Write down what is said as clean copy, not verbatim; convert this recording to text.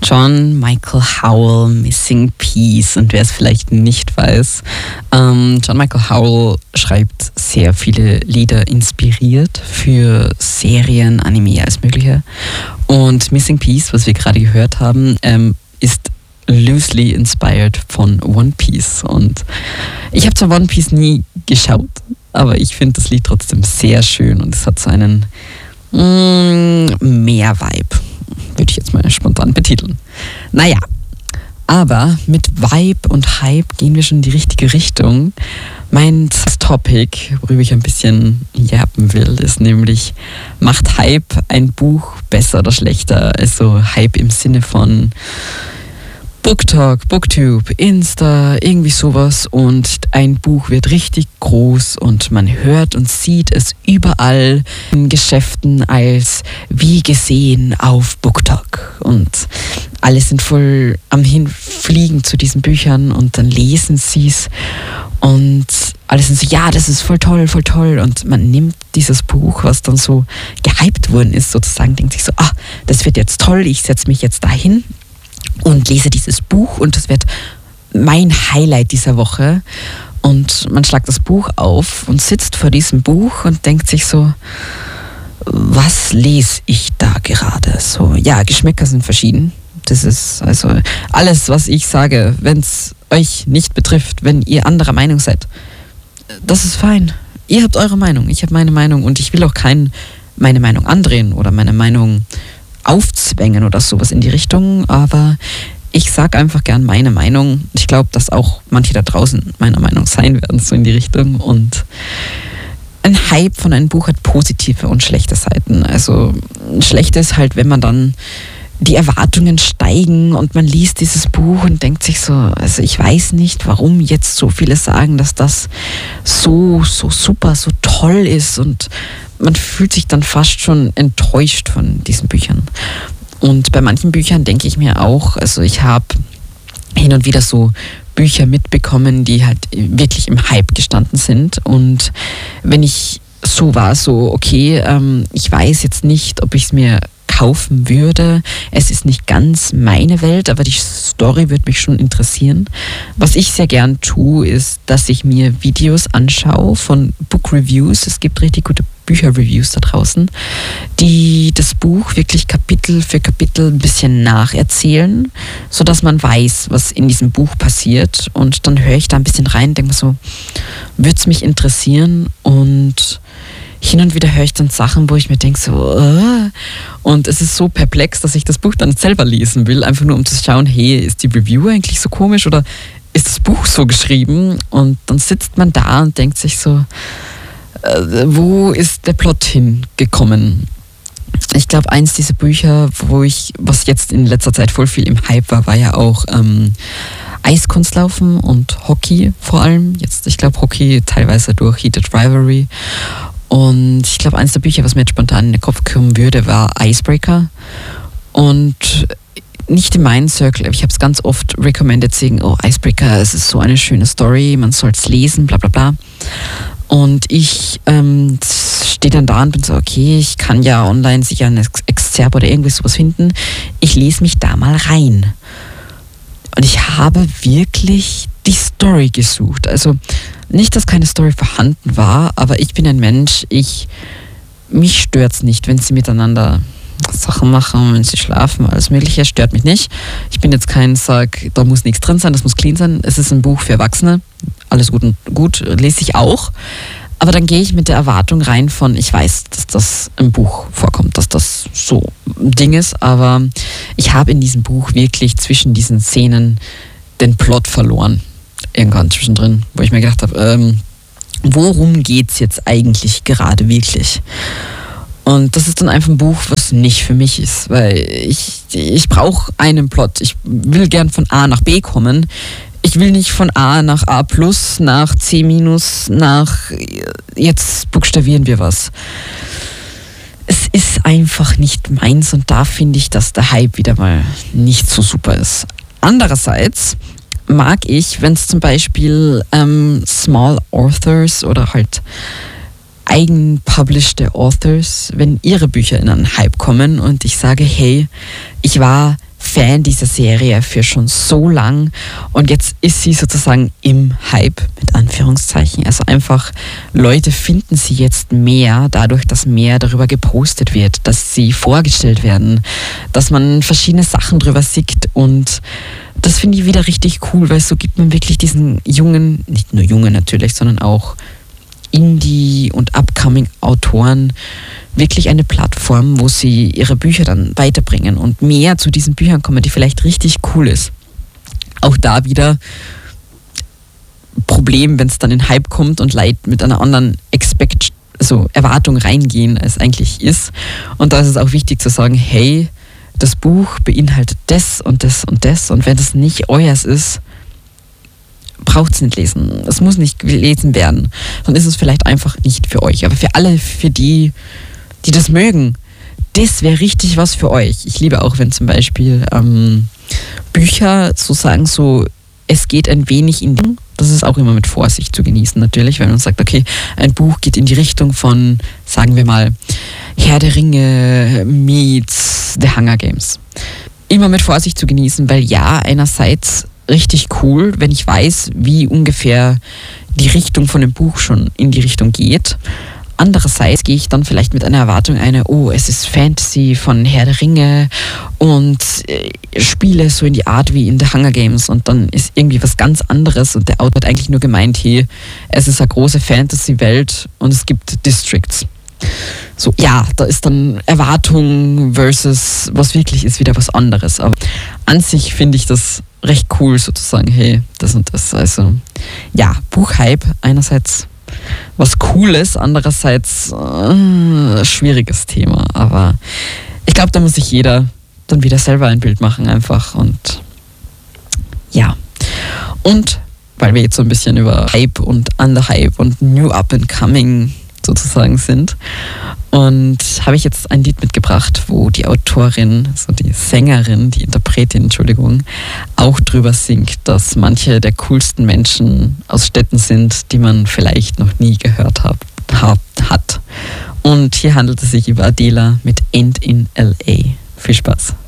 John Michael Howell, Missing Piece. Und wer es vielleicht nicht weiß, John Michael Howell schreibt sehr viele Lieder inspiriert für Serien, Anime, alles Mögliche. Und Missing Piece, was wir gerade gehört haben, ist loosely inspired von One Piece. Und ich habe zwar One Piece nie geschaut, aber ich finde das Lied trotzdem sehr schön und es hat so einen Meer-Vibe, würde ich jetzt mal spontan betiteln. Naja, aber mit Vibe und Hype gehen wir schon in die richtige Richtung. Mein Topic, worüber ich ein bisschen jappen will, ist nämlich, macht Hype ein Buch besser oder schlechter? Also Hype im Sinne von BookTok, BookTube, Insta, irgendwie sowas, und ein Buch wird richtig groß und man hört und sieht es überall in Geschäften als wie gesehen auf BookTok und alle sind voll am Hinfliegen zu diesen Büchern und dann lesen sie es und alle sind so, ja, das ist voll toll und man nimmt dieses Buch, was dann so gehypt worden ist sozusagen, denkt sich so, das wird jetzt toll, ich setze mich jetzt dahin und lese dieses Buch und das wird mein Highlight dieser Woche. Und man schlagt das Buch auf und sitzt vor diesem Buch und denkt sich so, was lese ich da gerade? So, ja, Geschmäcker sind verschieden. Das ist also alles, was ich sage, wenn es euch nicht betrifft, wenn ihr anderer Meinung seid, das ist fein. Ihr habt eure Meinung, ich habe meine Meinung und ich will auch meine Meinung andrehen oder meine Meinung aufzwängen oder sowas in die Richtung, aber ich sage einfach gern meine Meinung. Ich glaube, dass auch manche da draußen meiner Meinung sein werden, so in die Richtung. Und ein Hype von einem Buch hat positive und schlechte Seiten. Also schlecht ist halt, wenn man dann die Erwartungen steigen und man liest dieses Buch und denkt sich so, also ich weiß nicht, warum jetzt so viele sagen, dass das so super, so toll ist und man fühlt sich dann fast schon enttäuscht von diesen Büchern. Und bei manchen Büchern denke ich mir auch, also ich habe hin und wieder so Bücher mitbekommen, die halt wirklich im Hype gestanden sind. Und wenn ich so war, so okay, ich weiß jetzt nicht, ob ich es mir kaufen würde. Es ist nicht ganz meine Welt, aber die Story würde mich schon interessieren. Was ich sehr gern tue, ist, dass ich mir Videos anschaue von Book Reviews. Es gibt richtig gute Bücher-Reviews da draußen, die das Buch wirklich Kapitel für Kapitel ein bisschen nacherzählen, sodass man weiß, was in diesem Buch passiert. Und dann höre ich da ein bisschen rein, denke mir so, würde es mich interessieren? Und hin und wieder höre ich dann Sachen, wo ich mir denke so, und es ist so perplex, dass ich das Buch dann selber lesen will, einfach nur um zu schauen, hey, ist die Review eigentlich so komisch oder ist das Buch so geschrieben? Und dann sitzt man da und denkt sich so, wo ist der Plot hingekommen? Ich glaube, eins dieser Bücher, was jetzt in letzter Zeit voll viel im Hype war ja auch Eiskunstlaufen und Hockey vor allem. Jetzt, ich glaube, Hockey teilweise durch Heated Rivalry. Und ich glaube, eines der Bücher, was mir jetzt spontan in den Kopf kommen würde, war Icebreaker. Und nicht in meinen Circle, aber ich habe es ganz oft recommended, sagen, Icebreaker, es ist so eine schöne Story, man soll es lesen, bla bla bla. Und ich stehe dann da und bin so, okay, ich kann ja online sicher ein Exzerpt oder irgendwie sowas finden. Ich lese mich da mal rein. Und ich habe wirklich die Story gesucht. Also nicht, dass keine Story vorhanden war, aber ich bin ein Mensch, mich stört es nicht, wenn sie miteinander Sachen machen, wenn sie schlafen, alles Mögliche, stört mich nicht. Ich bin jetzt da muss nichts drin sein, das muss clean sein. Es ist ein Buch für Erwachsene, alles gut, lese ich auch. Aber dann gehe ich mit der Erwartung rein von, ich weiß, dass das im Buch vorkommt, dass das so ein Ding ist, aber ich habe in diesem Buch wirklich zwischen diesen Szenen den Plot verloren. Irgendwann zwischendrin, wo ich mir gedacht habe, worum geht es jetzt eigentlich gerade wirklich? Und das ist dann einfach ein Buch, was nicht für mich ist, weil ich brauche einen Plot. Ich will gern von A nach B kommen. Ich will nicht von A nach A plus, nach C minus, jetzt buchstabieren wir was. Es ist einfach nicht meins und da finde ich, dass der Hype wieder mal nicht so super ist. Andererseits mag ich, wenn es zum Beispiel Small Authors oder halt eigenpublished Authors, wenn ihre Bücher in einen Hype kommen und ich sage, hey, ich war Fan dieser Serie für schon so lang und jetzt ist sie sozusagen im Hype, mit Anführungszeichen. Also einfach, Leute finden sie jetzt mehr, dadurch, dass mehr darüber gepostet wird, dass sie vorgestellt werden, dass man verschiedene Sachen drüber sieht und das finde ich wieder richtig cool, weil so gibt man wirklich diesen jungen, nicht nur jungen natürlich, sondern auch Indie- und Upcoming-Autoren wirklich eine Plattform, wo sie ihre Bücher dann weiterbringen und mehr zu diesen Büchern kommen, die vielleicht richtig cool ist. Auch da wieder Problem, wenn es dann in Hype kommt und Leute mit einer anderen Erwartung reingehen, als eigentlich ist. Und da ist es auch wichtig zu sagen, hey, das Buch beinhaltet das und das und das und wenn das nicht euers ist, braucht es nicht lesen. Es muss nicht gelesen werden. Dann ist es vielleicht einfach nicht für euch. Aber für alle, für die das mögen, das wäre richtig was für euch. Ich liebe auch, wenn zum Beispiel Bücher so sagen, es geht ein wenig in die... Das ist auch immer mit Vorsicht zu genießen natürlich, wenn man sagt, okay, ein Buch geht in die Richtung von, sagen wir mal, Herr der Ringe meets The Hunger Games. Immer mit Vorsicht zu genießen, weil ja, einerseits richtig cool, wenn ich weiß, wie ungefähr die Richtung von dem Buch schon in die Richtung geht. Andererseits gehe ich dann vielleicht mit einer Erwartung es ist Fantasy von Herr der Ringe und Spiele so in die Art wie in The Hunger Games und dann ist irgendwie was ganz anderes und der Autor hat eigentlich nur gemeint, hey, es ist eine große Fantasy-Welt und es gibt Districts. So, ja, da ist dann Erwartung versus was wirklich ist wieder was anderes. Aber an sich finde ich das recht cool sozusagen, hey, das und das. Also ja, Buchhype einerseits was Cooles, andererseits schwieriges Thema. Aber ich glaube, da muss sich jeder dann wieder selber ein Bild machen einfach. Und ja. Und weil wir jetzt so ein bisschen über Hype und Underhype und New Up and Coming sozusagen sind. Und habe ich jetzt ein Lied mitgebracht, wo die Autorin, also die Sängerin, die Interpretin, Entschuldigung, auch drüber singt, dass manche der coolsten Menschen aus Städten sind, die man vielleicht noch nie gehört hat. Und hier handelt es sich über Adela mit End in L.A. Viel Spaß.